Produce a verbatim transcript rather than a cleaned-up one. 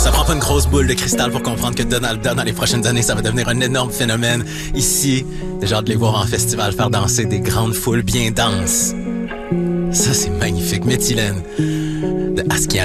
Ça prend pas une grosse boule de cristal pour comprendre que Donalda, dans les prochaines années, ça va devenir un énorme phénomène. Ici, déjà de les voir en festival faire danser des grandes foules bien denses. Ça, c'est magnifique. Méthylène, de Askia